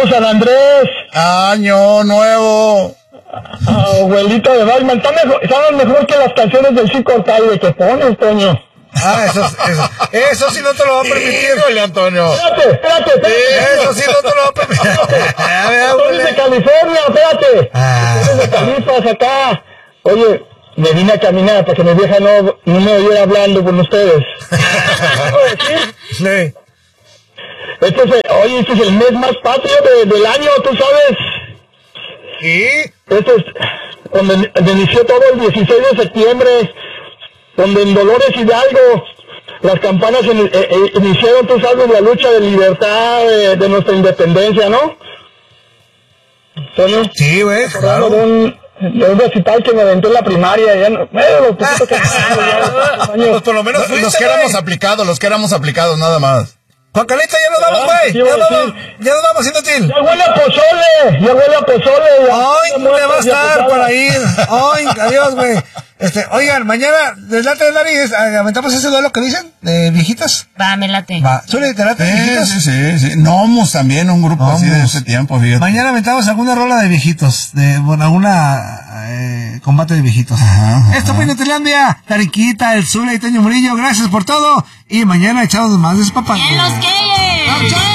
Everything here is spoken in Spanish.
San Andrés. Año nuevo. Abuelita de Batman, saben mejor que las canciones del Chico Arcaide que pones, Toño. Eso sí no te lo va a permitir. Híjole, Antonio. Espérate. Eso sí no te lo va a permitir. Eres de California, espérate. Eres de Califas acá. Oye, me vine a caminar para que mi vieja no me oyera hablando con ustedes. ¿Puedo decir? Sí. Este es el mes más patrio del año, tú sabes. ¿Y? Este es donde inició todo el 16 de septiembre, donde en Dolores Hidalgo las campanas iniciaron, tú sabes, la lucha de libertad de nuestra independencia, ¿no? ¿Toño? Sí, güey, claro. De un recital que me aventé en la primaria, ya no, Pues por lo menos Los que éramos aplicados, nada más. Juan Carlita, ya nos vamos, güey. Ya nos vamos, Inútil. Ya huele a pozole. Ay, ¿dónde va a estar para ir? Ay, adiós, güey. Oigan, mañana, ¿les late, Larry? ¿Aventamos ese duelo que dicen? ¿De viejitas? Va, me late. Va, ¿suele te late viejitas? Sí. Nomos también, un grupo así de ese tiempo, fíjate. Mañana aventamos alguna rola de viejitos, alguna combate de viejitos. Ajá. Esto fue Inutilandia, Tariquita, el Zule y Toño Murillo, gracias por todo. Y mañana echamos más despapalle. ¡En los que!